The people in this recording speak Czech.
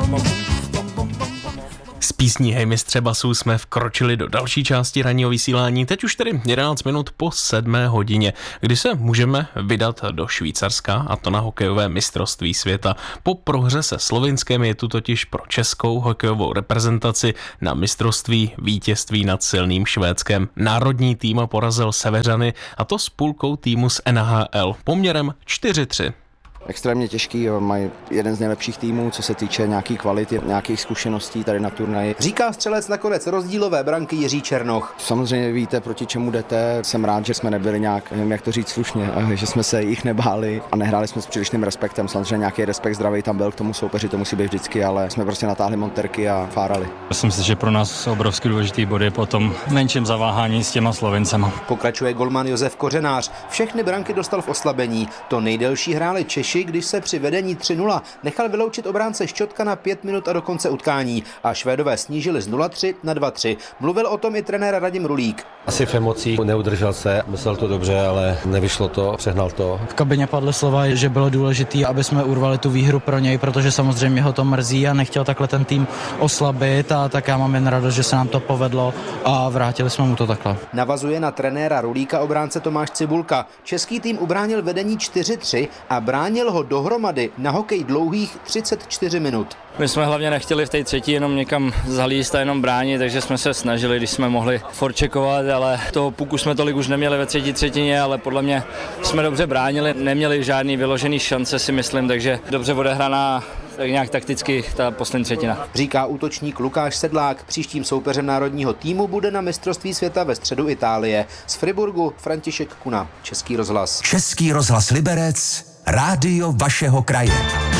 S písní Hej mistře basů jsme vkročili do další části ranního vysílání, teď už tedy 11 minut po 7 hodině, kdy se můžeme vydat do Švýcarska, a to na hokejové mistrovství světa. Po prohře se Slovinskem je tu totiž pro českou hokejovou reprezentaci na mistrovství vítězství nad silným Švédskem. Národní tým porazil Severany, a to s půlkou týmu z NHL poměrem 4-3. Extrémně těžký, mají jeden z nejlepších týmů, co se týče nějaký kvality, nějakých zkušeností tady na turnaji. Říká střelec nakonec rozdílové branky Jiří Černoch. Samozřejmě víte, proti čemu jdete. Jsem rád, že jsme nebyli nějak, nevím jak to říct slušně, že jsme se jich nebáli a nehráli jsme s přílišným respektem. Samozřejmě nějaký respekt zdravý tam byl k tomu soupeři, to musí být vždycky, ale jsme prostě natáhli monterky a fárali. Myslím si, že pro nás obrovský důležitý bod je potom menším zaváhání s těma Slovincema. Pokračuje golman Josef Kořenář. Všechny branky dostal v oslabení. To nejdelší hráli Češi, když se při vedení 3-0 nechal vyloučit obránce Šťotka na 5 minut a do konce utkání a Švédové snížili z 0-3 na 2-3. Mluvil o tom i trenér Radim Rulík. Asi v emocích neudržel se, myslel to dobře, ale nevyšlo to, přehnal to. V kabině padly slova, že bylo důležité, aby jsme urvali tu výhru pro něj, protože samozřejmě ho to mrzí a nechtěl takhle ten tým oslabit, a tak já mám jen radost, že se nám to povedlo a vrátili jsme mu to takhle. Navazuje na trenéra Rulíka obránce Tomáš Cibulka. Český tým ubránil vedení 4-3 a bránil ho dohromady na hokej dlouhých 34 minut. My jsme hlavně nechtěli v té třetí jenom někam zalíst a jenom bránit, takže jsme se snažili, když jsme mohli forčekovat, ale toho puku jsme tolik už neměli ve třetí třetině, ale podle mě jsme dobře bránili, neměli žádný vyložený šance, si myslím, takže dobře odehraná, tak nějak takticky ta poslední třetina. Říká útočník Lukáš Sedlák. Příštím soupeřem národního týmu bude na mistrovství světa ve středu Itálie. Z Friburgu František Kuna, Český rozhlas. Český rozhlas Liberec, rádio vašeho kraje.